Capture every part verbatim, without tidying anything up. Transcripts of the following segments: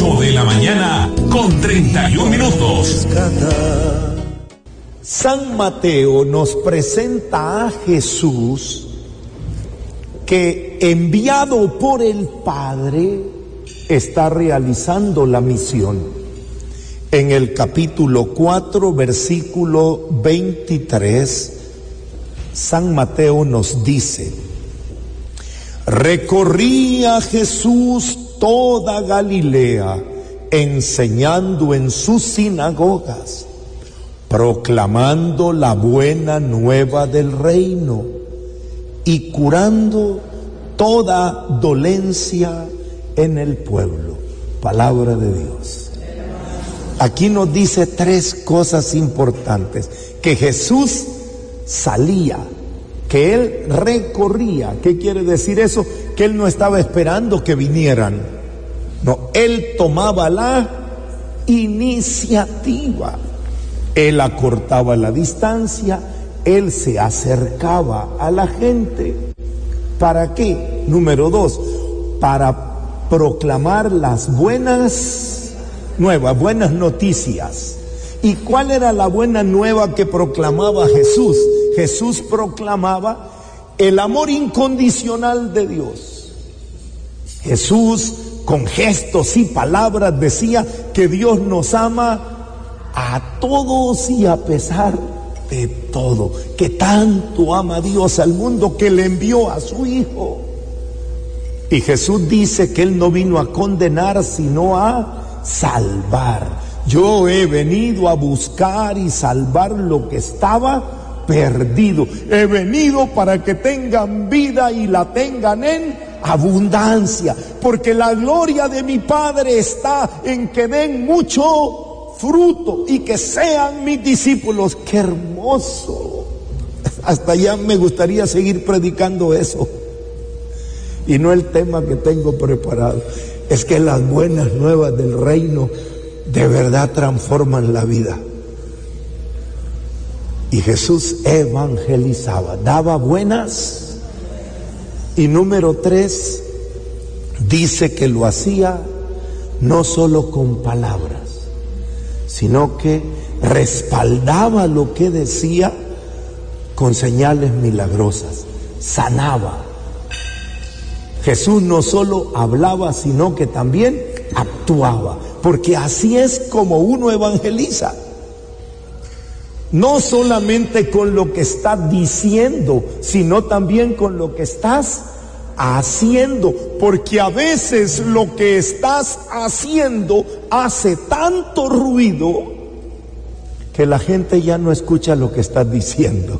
ocho de la mañana con treinta y un minutos. San Mateo nos presenta a Jesús que, enviado por el Padre, está realizando la misión. En el capítulo cuatro, versículo veintitrés, San Mateo nos dice: recorría Jesús toda Galilea, enseñando en sus sinagogas, proclamando la buena nueva del reino y curando toda dolencia en el pueblo. Palabra de Dios. Aquí nos dice tres cosas importantes: que Jesús salía, que Él recorría. ¿Qué quiere decir eso? Que Él no estaba esperando que vinieran. No, Él tomaba la iniciativa. Él acortaba la distancia, Él se acercaba a la gente. ¿Para qué? Número dos, para proclamar las buenas nuevas, buenas noticias. ¿Y cuál era la buena nueva que proclamaba Jesús? Jesús proclamaba el amor incondicional de Dios. Jesús, con gestos y palabras, decía que Dios nos ama a todos y a pesar de todo, que tanto ama Dios al mundo que le envió a su Hijo. Y Jesús dice que Él no vino a condenar, sino a salvar. Yo he venido a buscar y salvar lo que estaba perdido. He venido para que tengan vida y la tengan en abundancia, porque la gloria de mi Padre está en que den mucho fruto y que sean mis discípulos. ¡Qué hermoso! Hasta ya me gustaría seguir predicando eso. Y no el tema que tengo preparado. Es que las buenas nuevas del reino de verdad transforman la vida. Y Jesús evangelizaba, daba buenas. Y número tres, dice que lo hacía no solo con palabras, sino que respaldaba lo que decía con señales milagrosas, sanaba. Jesús no solo hablaba, sino que también actuaba, porque así es como uno evangeliza. No solamente con lo que estás diciendo, sino también con lo que estás haciendo, porque a veces lo que estás haciendo hace tanto ruido que la gente ya no escucha lo que estás diciendo.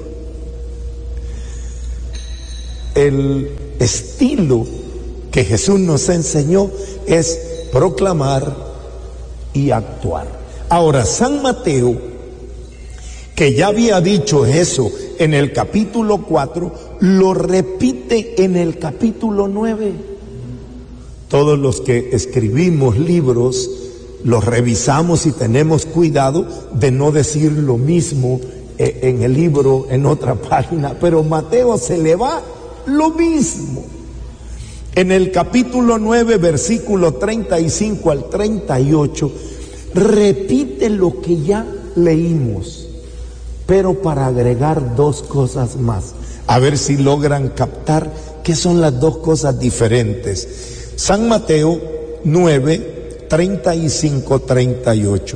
El estilo que Jesús nos enseñó es proclamar y actuar. Ahora, San Mateo, que ya había dicho eso en el capítulo cuatro, lo repite en el capítulo nueve. Todos los que escribimos libros los revisamos y tenemos cuidado de no decir lo mismo en el libro, en otra página, pero Mateo se le va lo mismo. En el capítulo nueve, versículo treinta y cinco al treinta y ocho, repite lo que ya leímos, pero para agregar dos cosas más. A ver si logran captar qué son las dos cosas diferentes. San Mateo nueve, treinta y cinco, treinta y ocho.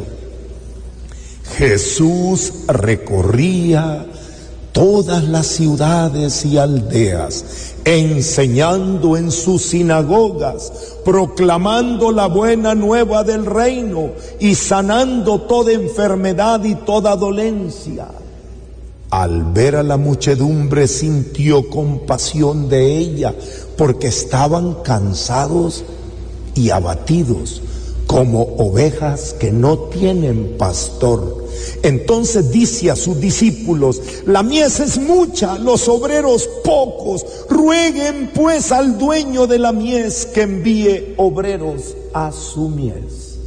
Jesús recorría todas las ciudades y aldeas, enseñando en sus sinagogas, proclamando la buena nueva del reino y sanando toda enfermedad y toda dolencia. Al ver a la muchedumbre sintió compasión de ella, porque estaban cansados y abatidos, como ovejas que no tienen pastor. Entonces dice a sus discípulos: la mies es mucha, los obreros pocos. Rueguen pues al dueño de la mies que envíe obreros a su mies.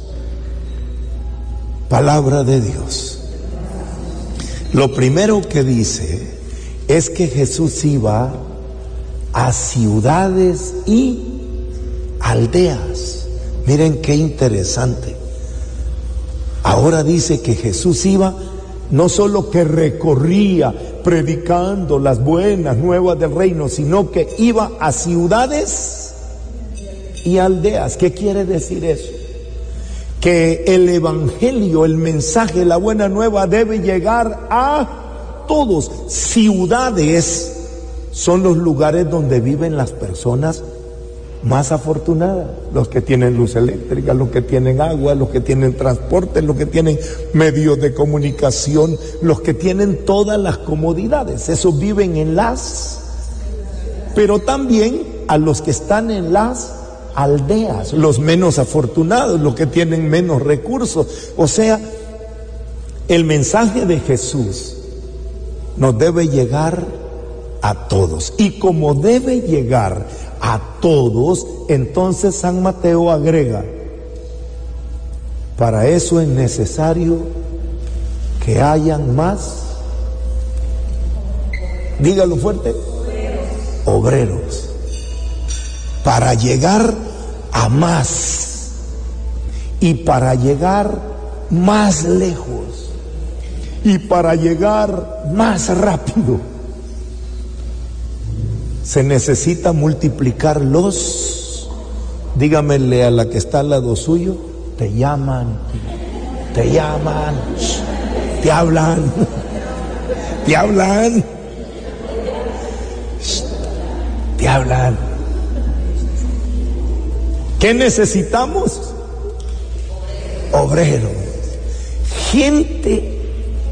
Palabra de Dios. Lo primero que dice es que Jesús iba a ciudades y aldeas. Miren qué interesante. Ahora dice que Jesús iba, no solo que recorría predicando las buenas nuevas del reino, sino que iba a ciudades y aldeas. ¿Qué quiere decir eso? Que el evangelio, el mensaje, la buena nueva debe llegar a todos. Ciudades son los lugares donde viven las personas más afortunadas, los que tienen luz eléctrica, los que tienen agua, los que tienen transporte, los que tienen medios de comunicación, los que tienen todas las comodidades. Esos viven en las, pero también a los que están en las aldeas, los menos afortunados, los que tienen menos recursos. O sea, el mensaje de Jesús nos debe llegar a todos, y como debe llegar a todos, entonces San Mateo agrega: para eso es necesario que hayan más, dígalo fuerte, obreros, obreros para llegar a más y para llegar más lejos y para llegar más rápido. Se necesita multiplicar los, dígamele a la que está al lado suyo, te llaman, te llaman, te hablan, te hablan, te hablan. ¿Qué necesitamos? Obreros, gente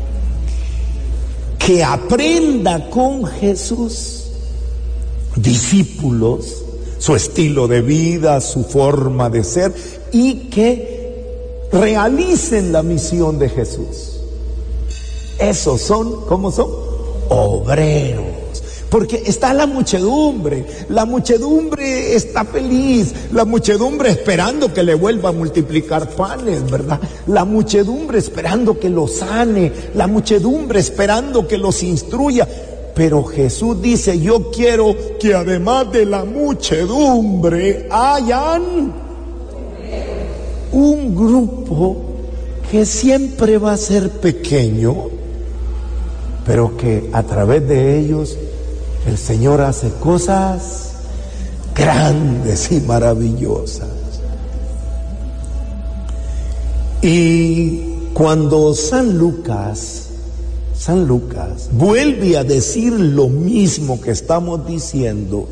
que aprenda con Jesús, discípulos, su estilo de vida, su forma de ser, y que realicen la misión de Jesús. Esos son, ¿cómo son? Obreros. Porque está la muchedumbre, la muchedumbre está feliz, la muchedumbre esperando que le vuelva a multiplicar panes, ¿verdad? La muchedumbre esperando que los sane, la muchedumbre esperando que los instruya. Pero Jesús dice: yo quiero que además de la muchedumbre hayan un grupo que siempre va a ser pequeño, pero que a través de ellos el Señor hace cosas grandes y maravillosas. Y cuando San Lucas San Lucas vuelve a decir lo mismo que estamos diciendo,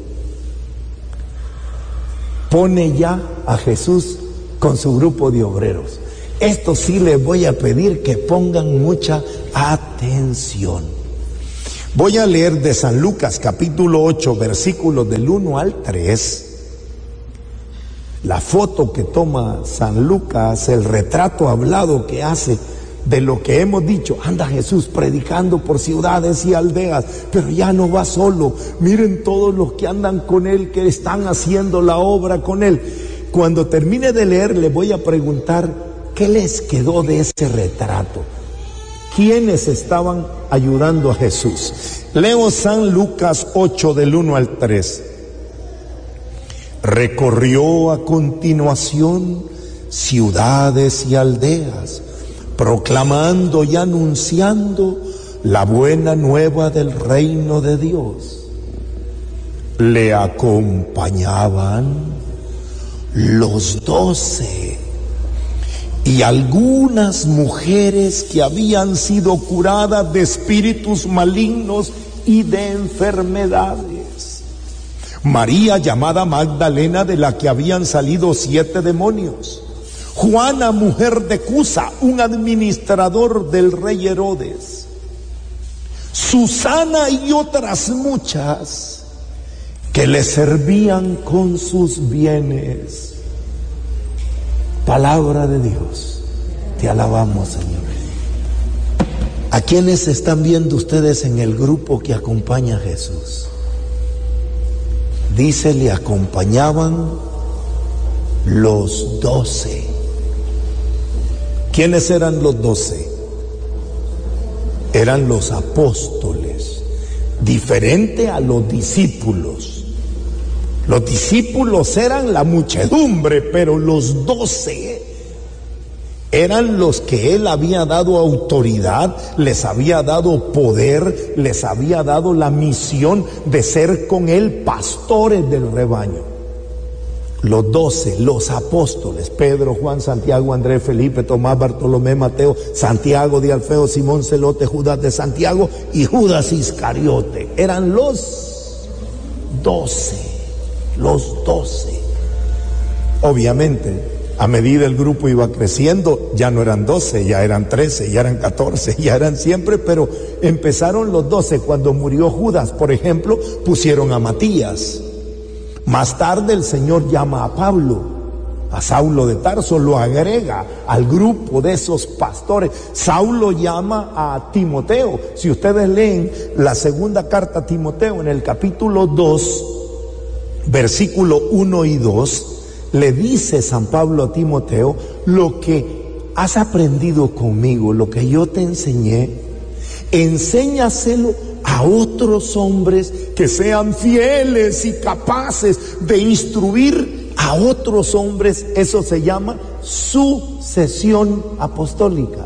pone ya a Jesús con su grupo de obreros. Esto sí les voy a pedir que pongan mucha atención. Voy a leer de San Lucas capítulo ocho, versículos del uno al tres. La foto que toma San Lucas, el retrato hablado que hace de lo que hemos dicho. Anda Jesús predicando por ciudades y aldeas, pero ya no va solo. Miren todos los que andan con él, que están haciendo la obra con él. Cuando termine de leer, le voy a preguntar qué les quedó de ese retrato. ¿Quiénes estaban ayudando a Jesús? Leo San Lucas ocho del uno al tres. Recorrió a continuación ciudades y aldeas, proclamando y anunciando la buena nueva del reino de Dios. Le acompañaban los doce y algunas mujeres que habían sido curadas de espíritus malignos y de enfermedades. María, llamada Magdalena, de la que habían salido siete demonios. Juana, mujer de Cusa, un administrador del rey Herodes. Susana y otras muchas que le servían con sus bienes. Palabra de Dios. Te alabamos, Señor. ¿A quiénes están viendo ustedes en el grupo que acompaña a Jesús? Dice, le acompañaban los doce. ¿Quiénes eran los doce? Eran los apóstoles, diferente a los discípulos. Los discípulos eran la muchedumbre, pero los doce eran los que él había dado autoridad, les había dado poder, les había dado la misión de ser con él pastores del rebaño. Los doce, los apóstoles, Pedro, Juan, Santiago, Andrés, Felipe, Tomás, Bartolomé, Mateo, Santiago de Alfeo, Simón Celote, Judas de Santiago y Judas Iscariote. Eran los doce, los doce. Obviamente, a medida el grupo iba creciendo, ya no eran doce, ya eran trece, ya eran catorce, ya eran siempre, pero empezaron los doce. Cuando murió Judas, por ejemplo, pusieron a Matías. Más tarde el Señor llama a Pablo, a Saulo de Tarso, lo agrega al grupo de esos pastores. Saulo llama a Timoteo. Si ustedes leen la segunda carta a Timoteo en el capítulo dos, versículo uno y dos, le dice San Pablo a Timoteo: lo que has aprendido conmigo, lo que yo te enseñé, enséñaselo a otros hombres que sean fieles y capaces de instruir a otros hombres. Eso se llama sucesión apostólica.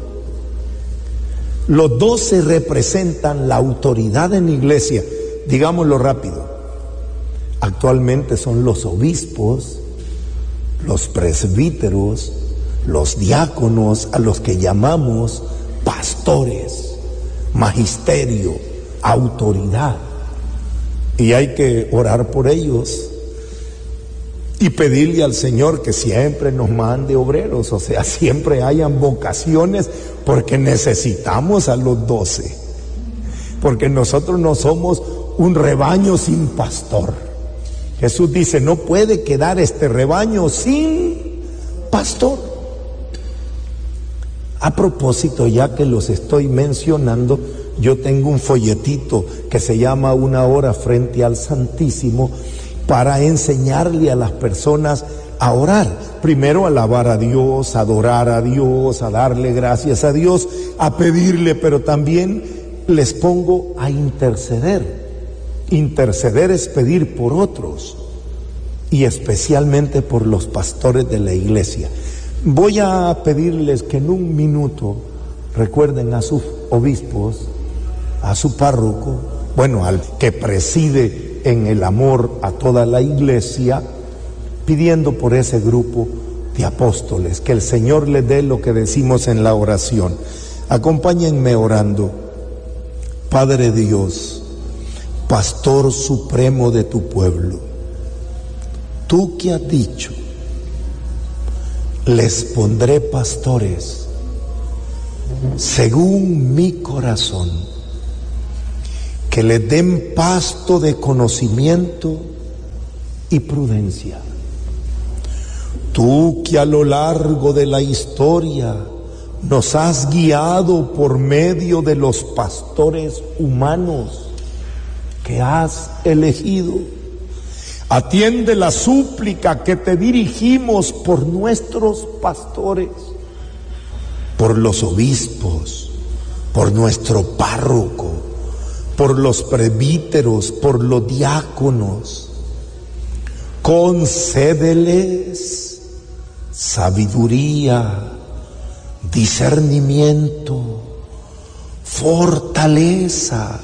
Los doce representan la autoridad en la iglesia. Digámoslo rápido. Actualmente son los obispos, los presbíteros, los diáconos, a los que llamamos pastores, magisterio, autoridad, y hay que orar por ellos y pedirle al Señor que siempre nos mande obreros, o sea, siempre hayan vocaciones, porque necesitamos a los doce, porque nosotros no somos un rebaño sin pastor. Jesús dice: no puede quedar este rebaño sin pastor. A propósito, ya que los estoy mencionando, yo tengo un folletito que se llama Una hora frente al Santísimo, para enseñarle a las personas a orar. Primero a alabar a Dios, a adorar a Dios, a darle gracias a Dios, a pedirle, pero también les pongo a interceder. Interceder es pedir por otros, y especialmente por los pastores de la iglesia. Voy a pedirles que en un minuto recuerden a sus obispos, a su párroco, bueno, al que preside en el amor a toda la iglesia, pidiendo por ese grupo de apóstoles, que el Señor les dé lo que decimos en la oración. Acompáñenme orando. Padre Dios, Pastor supremo de tu pueblo, tú que has dicho: les pondré pastores según mi corazón, que les den pasto de conocimiento y prudencia. Tú que a lo largo de la historia nos has guiado por medio de los pastores humanos que has elegido, atiende la súplica que te dirigimos por nuestros pastores, por los obispos, por nuestro párroco, por los presbíteros, por los diáconos. Concédeles sabiduría, discernimiento, fortaleza,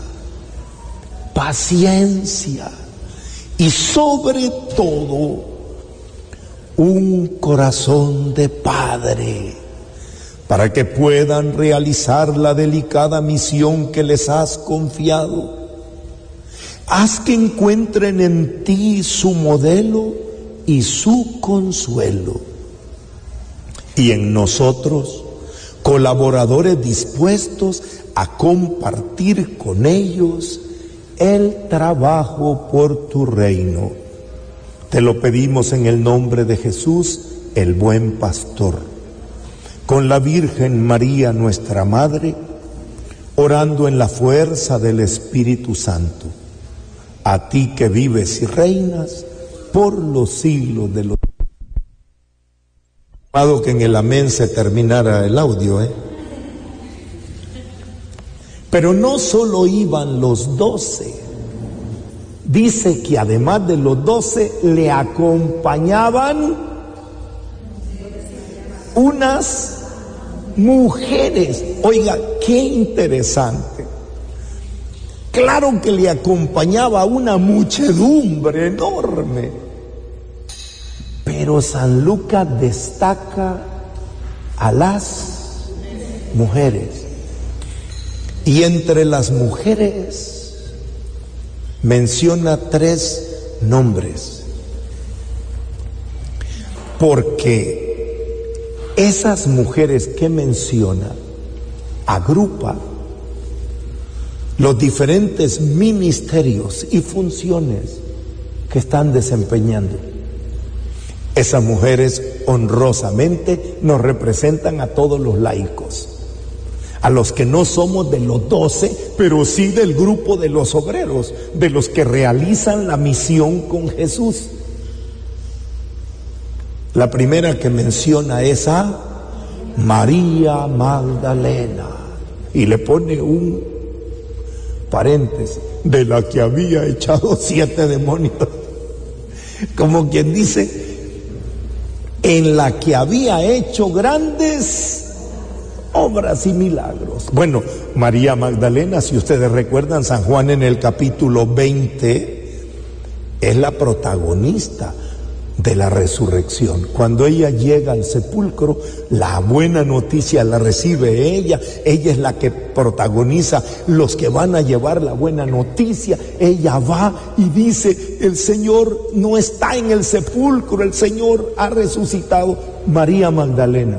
paciencia y sobre todo un corazón de padre, para que puedan realizar la delicada misión que les has confiado. Haz que encuentren en ti su modelo y su consuelo, y en nosotros colaboradores dispuestos a compartir con ellos el trabajo por tu reino. Te lo pedimos en el nombre de Jesús, el buen pastor, con la Virgen María, nuestra Madre, orando en la fuerza del Espíritu Santo, a ti que vives y reinas por los siglos de los siglos. Amado, que en el amén se terminara el audio, ¿eh? Pero no solo iban los doce, dice que además de los doce le acompañaban unas mujeres. Oiga, qué interesante. Claro que le acompañaba una muchedumbre enorme, pero San Lucas destaca a las mujeres. Y entre las mujeres menciona tres nombres, porque esas mujeres que menciona agrupa los diferentes ministerios y funciones que están desempeñando. Esas mujeres honrosamente nos representan a todos los laicos, a los que no somos de los doce, pero sí del grupo de los obreros, de los que realizan la misión con Jesús. La primera que menciona es a María Magdalena, y le pone un paréntesis, de la que había echado siete demonios, como quien dice, en la que había hecho grandes obras y milagros. Bueno, María Magdalena, si ustedes recuerdan, San Juan en el capítulo veinte es la protagonista de la resurrección. Cuando ella llega al sepulcro, la buena noticia la recibe ella. Ella es la que protagoniza los que van a llevar la buena noticia. Ella va y dice: el Señor no está en el sepulcro, el Señor ha resucitado. María Magdalena,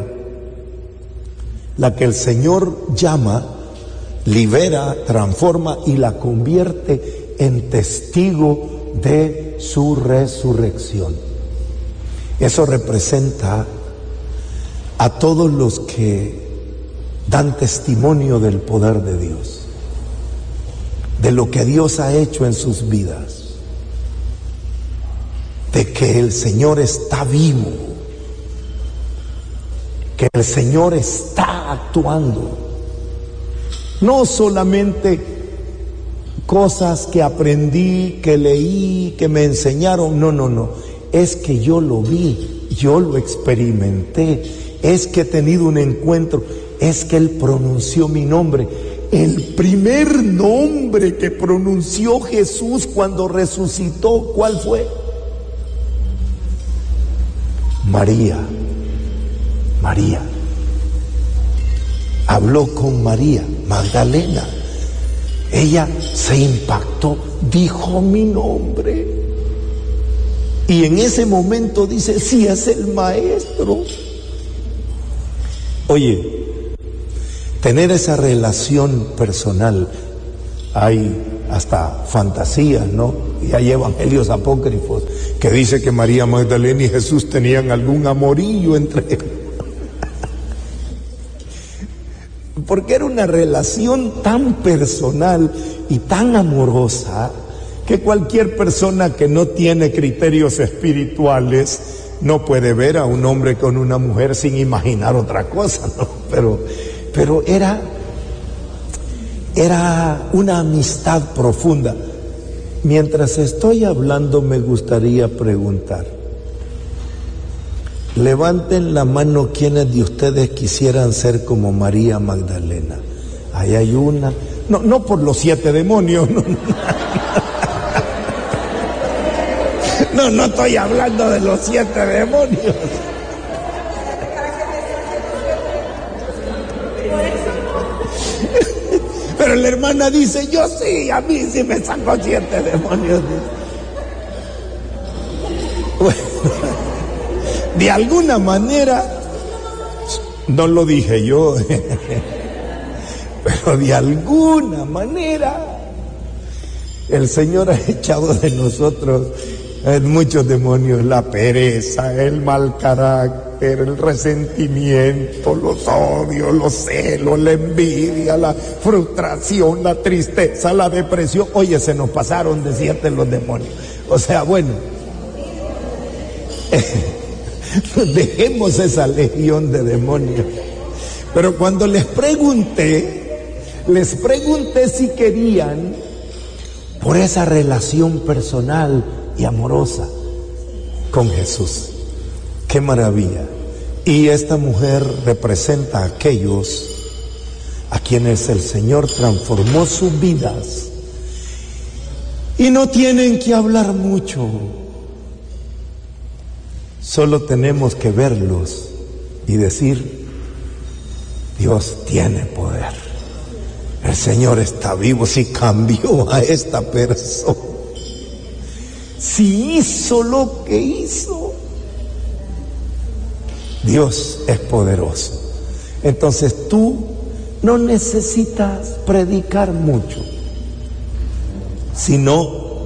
la que el Señor llama, libera, transforma y la convierte en testigo de su resurrección. Eso representa a todos los que dan testimonio del poder de Dios, de lo que Dios ha hecho en sus vidas, de que el Señor está vivo, que el Señor está actuando. No solamente cosas que aprendí, que leí, que me enseñaron, no, no, no. Es que yo lo vi, yo lo experimenté, es que he tenido un encuentro, es que Él pronunció mi nombre. El primer nombre que pronunció Jesús cuando resucitó, ¿cuál fue? María. María. Habló con María Magdalena. Ella se impactó, dijo mi nombre. Y en ese momento dice: sí, es el Maestro. Oye, tener esa relación personal, hay hasta fantasías, ¿no? Y hay evangelios apócrifos que dice que María Magdalena y Jesús tenían algún amorillo entre ellos. Porque era una relación tan personal y tan amorosa que cualquier persona que no tiene criterios espirituales no puede ver a un hombre con una mujer sin imaginar otra cosa, ¿no? Pero, pero era, era una amistad profunda. Mientras estoy hablando, me gustaría preguntar: levanten la mano quienes de ustedes quisieran ser como María Magdalena. Ahí hay una. No, no por los siete demonios, no, no. No, no estoy hablando de los siete demonios. Pero la hermana dice: yo sí, a mí sí me sacó siete demonios. Bueno, de alguna manera, no lo dije yo, pero de alguna manera el Señor ha echado de nosotros muchos demonios: la pereza, el mal carácter, el resentimiento, los odios, los celos, la envidia, la frustración, la tristeza, la depresión. Oye, se nos pasaron de siete los demonios. O sea, bueno, dejemos esa legión de demonios. Pero cuando les pregunté, les pregunté si querían por esa relación personal y amorosa con Jesús. ¡Qué maravilla! Y esta mujer representa a aquellos a quienes el Señor transformó sus vidas y no tienen que hablar mucho, solo tenemos que verlos y decir: Dios tiene poder, el Señor está vivo, si cambió a esta persona, si hizo lo que hizo, Dios es poderoso. Entonces tú no necesitas predicar mucho, sino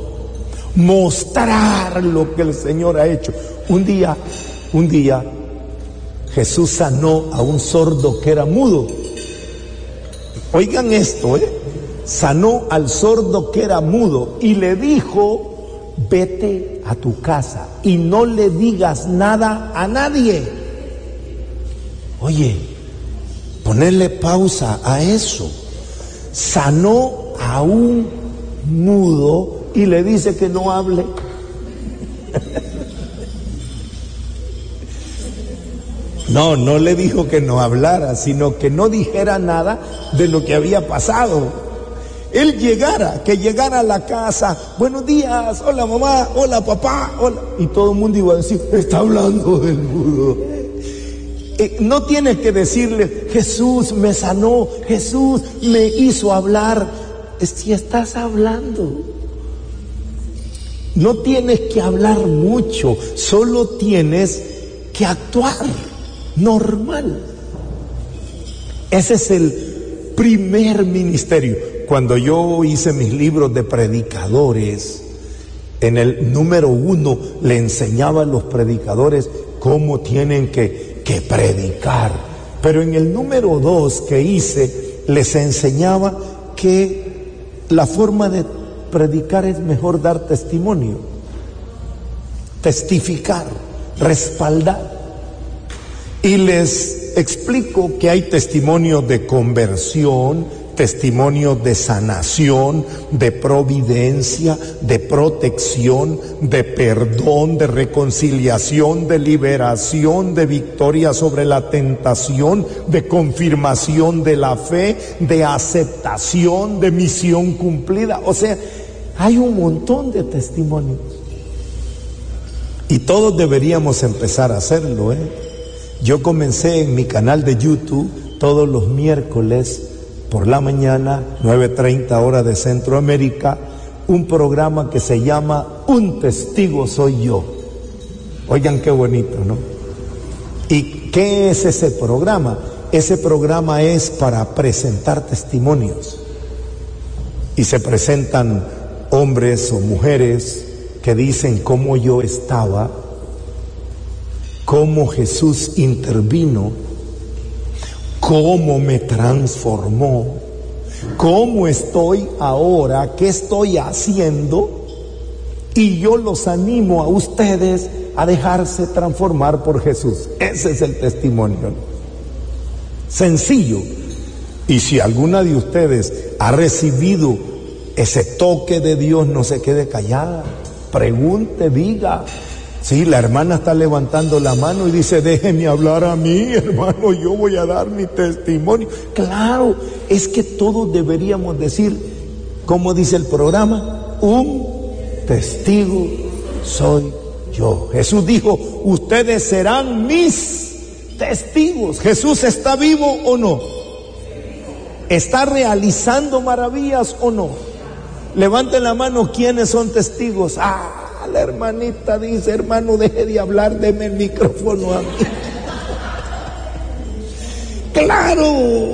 mostrar lo que el Señor ha hecho. Un día, un día, Jesús sanó a un sordo que era mudo. Oigan esto, ¿eh? Sanó al sordo que era mudo y le dijo: vete a tu casa y no le digas nada a nadie. Oye, ponerle pausa a eso. Sanó a un mudo y le dice que no hable. No, no le dijo que no hablara, sino que no dijera nada de lo que había pasado. Él llegara, que llegara a la casa: buenos días, hola mamá, hola papá, hola. Y todo el mundo iba a decir: está hablando del mudo. Eh, no tienes que decirle: Jesús me sanó, Jesús me hizo hablar. Si estás hablando, no tienes que hablar mucho, solo tienes que actuar normal. Ese es el primer ministerio. Cuando yo hice mis libros de predicadores, en el número uno le enseñaba a los predicadores cómo tienen que, que predicar. Pero en el número dos que hice, les enseñaba que la forma de predicar es mejor dar testimonio, testificar, respaldar. Y les explico que hay testimonios de conversión, testimonios de sanación, de providencia, de protección, de perdón, de reconciliación, de liberación, de victoria sobre la tentación, de confirmación de la fe, de aceptación, de misión cumplida. O sea, hay un montón de testimonios. Y todos deberíamos empezar a hacerlo, ¿eh? Yo comencé en mi canal de YouTube todos los miércoles por la mañana, nueve treinta hora de Centroamérica, un programa que se llama Un Testigo Soy Yo. Oigan qué bonito, ¿no? ¿Y qué es ese programa? Ese programa es para presentar testimonios. Y se presentan hombres o mujeres que dicen cómo yo estaba, cómo Jesús intervino, cómo me transformó, cómo estoy ahora, qué estoy haciendo, y yo los animo a ustedes a dejarse transformar por Jesús. Ese es el testimonio. Sencillo. Y si alguna de ustedes ha recibido ese toque de Dios, no se quede callada, pregunte, diga. Sí, la hermana está levantando la mano y dice: déjeme hablar a mí, hermano, yo voy a dar mi testimonio. Claro, es que todos deberíamos decir, como dice el programa, un testigo soy yo. Jesús dijo: ustedes serán mis testigos. ¿Jesús está vivo o no? ¿Está realizando maravillas o no? Levanten la mano, ¿quiénes son testigos? Ah, la hermanita dice: hermano, deje de hablar, deme el micrófono a mí. Claro,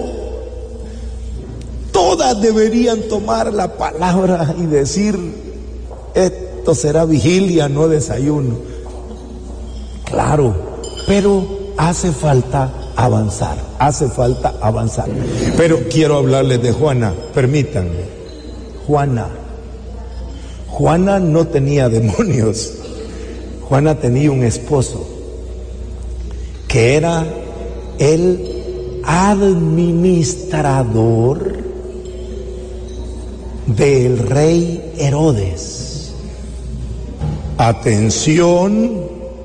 todas deberían tomar la palabra y decir: esto será vigilia, no desayuno. Claro, pero hace falta avanzar, hace falta avanzar. Pero quiero hablarles de Juana, permítanme. Juana. Juana no tenía demonios. Juana tenía un esposo que era el administrador del rey Herodes. Atención,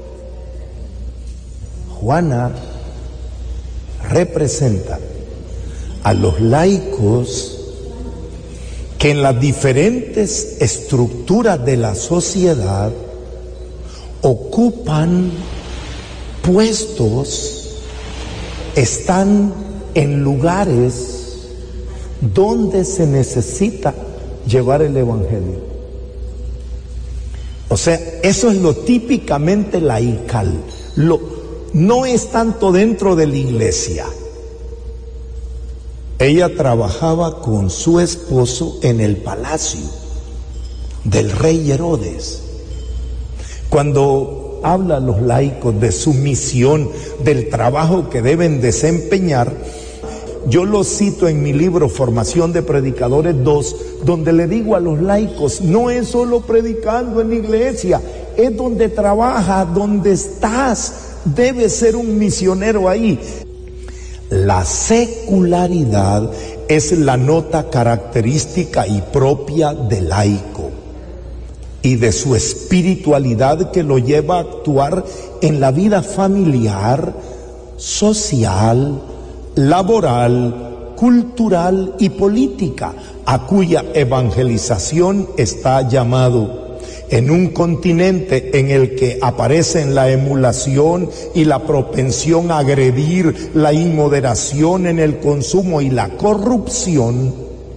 Juana representa a los laicos que en las diferentes estructuras de la sociedad ocupan puestos, están en lugares donde se necesita llevar el evangelio. O sea, eso es lo típicamente laical. Lo, no es tanto dentro de la iglesia. Ella trabajaba con su esposo en el palacio del rey Herodes. Cuando habla a los laicos de su misión, del trabajo que deben desempeñar, yo lo cito en mi libro Formación de Predicadores dos, donde le digo a los laicos, no es solo predicando en la iglesia, es donde trabajas, donde estás, debes ser un misionero ahí. La secularidad es la nota característica y propia del laico y de su espiritualidad que lo lleva a actuar en la vida familiar, social, laboral, cultural y política, a cuya evangelización está llamado. En un continente en el que aparecen la emulación y la propensión a agredir, la inmoderación en el consumo y la corrupción,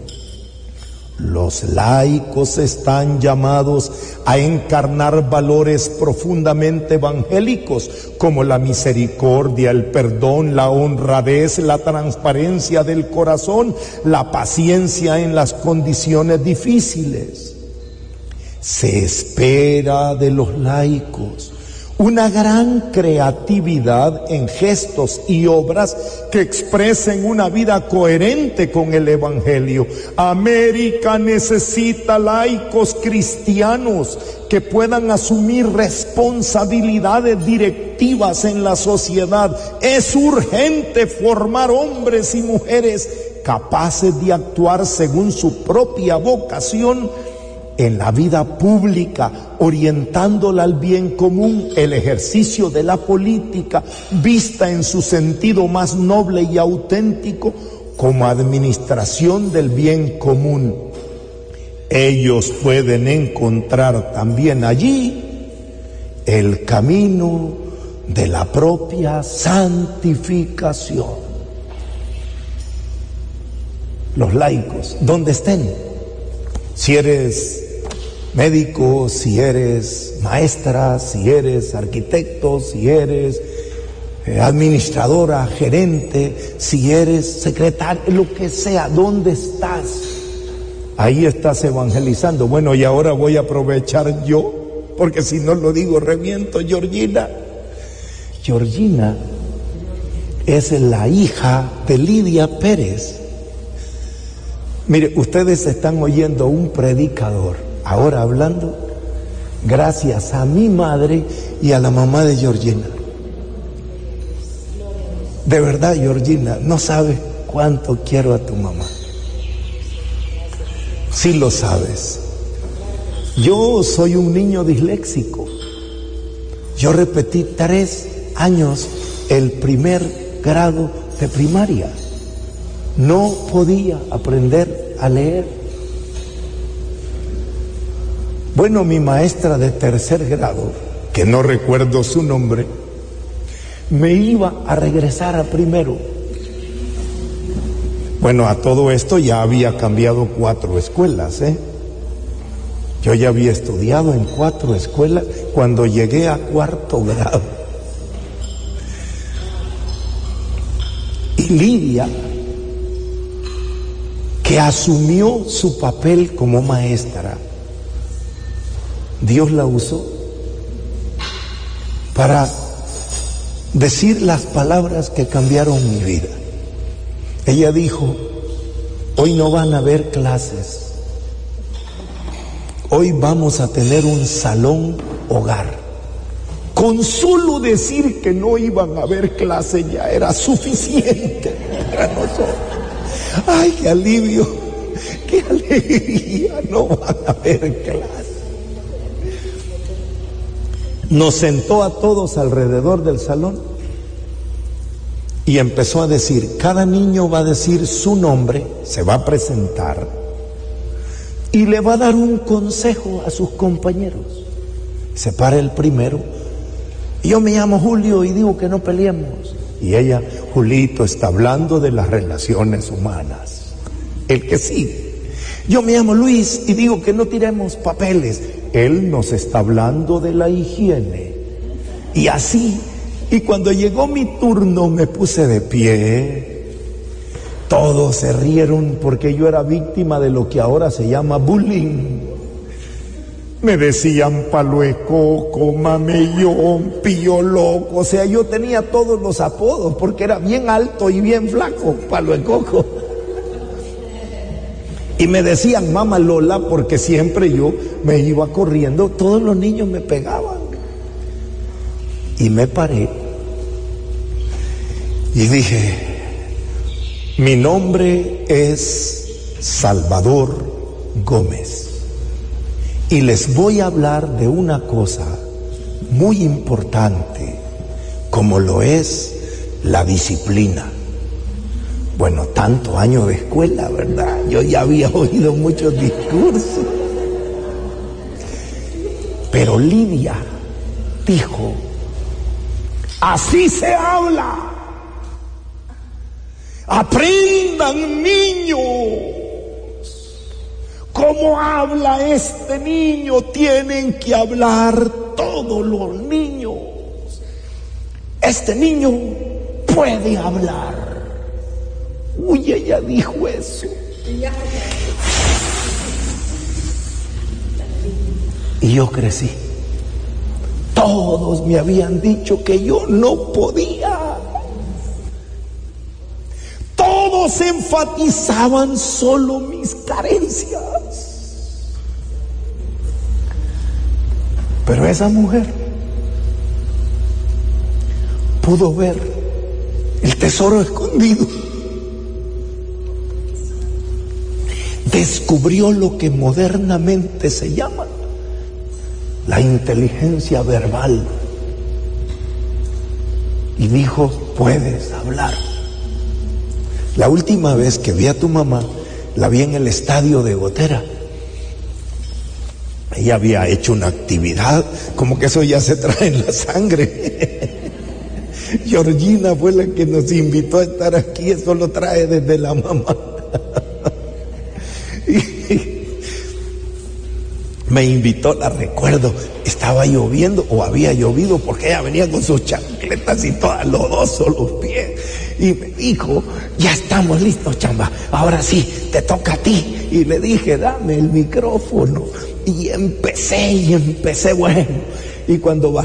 los laicos están llamados a encarnar valores profundamente evangélicos como la misericordia, el perdón, la honradez, la transparencia del corazón, la paciencia en las condiciones difíciles. Se espera de los laicos una gran creatividad en gestos y obras que expresen una vida coherente con el Evangelio. América necesita laicos cristianos que puedan asumir responsabilidades directivas en la sociedad. Es urgente formar hombres y mujeres capaces de actuar según su propia vocación en la vida pública, orientándola al bien común, el ejercicio de la política, vista en su sentido más noble y auténtico, como administración del bien común. Ellos pueden encontrar también allí el camino de la propia santificación. Los laicos, donde estén, si eres médico, si eres maestra, si eres arquitecto, si eres eh, administradora, gerente, si eres secretario, lo que sea, ¿dónde estás? Ahí estás evangelizando. Bueno, y ahora voy a aprovechar yo, porque si no lo digo reviento. Georgina. Georgina es la hija de Lidia Pérez. Mire, ustedes están oyendo a un predicador ahora hablando gracias a mi madre y a la mamá de Georgina. De verdad, Georgina, no sabes cuánto quiero a tu mamá. Sí lo sabes. Yo soy un niño disléxico. Yo repetí tres años el primer grado de primaria. No podía aprender a leer. Bueno, mi maestra de tercer grado, que no recuerdo su nombre, me iba a regresar a primero. Bueno, a todo esto ya había cambiado cuatro escuelas, ¿eh? Yo ya había estudiado en cuatro escuelas cuando llegué a cuarto grado. Y Lidia, que asumió su papel como maestra, Dios la usó para decir las palabras que cambiaron mi vida. Ella dijo, hoy no van a haber clases, hoy vamos a tener un salón hogar. Con solo decir que no iban a haber clases ya era suficiente para nosotros. ¡Ay, qué alivio! qué alegría, no van a haber clase. Nos sentó a todos alrededor del salón y empezó a decir, cada niño va a decir su nombre, se va a presentar y le va a dar un consejo a sus compañeros. Se para el primero, yo me llamo Julio y digo que no peleemos. Y ella, Julito, está hablando de las relaciones humanas. El que sigue, yo me llamo Luis y digo que no tiremos papeles. Él nos está hablando de la higiene. Y así, y cuando llegó mi turno me puse de pie. Todos se rieron porque yo era víctima de lo que ahora se llama bullying. Me decían palo de coco, mamellón, pillo loco. O sea, yo tenía todos los apodos porque era bien alto y bien flaco, palo de coco. Y me decían mamá Lola porque siempre yo me iba corriendo, todos los niños me pegaban. Y me paré y dije, mi nombre es Salvador Gómez y les voy a hablar de una cosa muy importante como lo es la disciplina. Bueno, tantos años de escuela, ¿verdad? Yo ya había oído muchos discursos. Pero Lidia dijo, así se habla. Aprendan, niños. ¿Cómo habla este niño? Tienen que hablar todos los niños. Este niño puede hablar. Uy, ella dijo eso. Y yo crecí. Todos me habían dicho que yo no podía. Todos enfatizaban solo mis carencias. Pero esa mujer pudo ver el tesoro escondido. Descubrió lo que modernamente se llama la inteligencia verbal y dijo, puedes hablar. La última vez que vi a tu mamá, la vi en el estadio de Gotera. Ella había hecho una actividad, como que eso ya se trae en la sangre. Georgina fue la que nos invitó a estar aquí, eso lo trae desde la mamá. Me invitó, la recuerdo, estaba lloviendo o había llovido porque ella venía con sus chancletas y todo lodoso los pies y me dijo, ya estamos listos, chamba, ahora sí, te toca a ti. Y le dije, dame el micrófono y empecé y empecé bueno, y cuando bajé